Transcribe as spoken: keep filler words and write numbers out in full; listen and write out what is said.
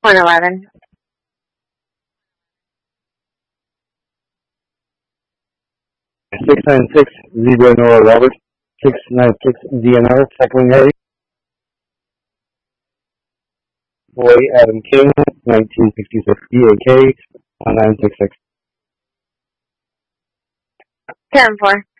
one eleven. six nine six, Zebra Nora Roberts. six nine six, D N R, Tackling Harry. Boy Adam King, nineteen sixty-six, B A K, one nine six six. ten four.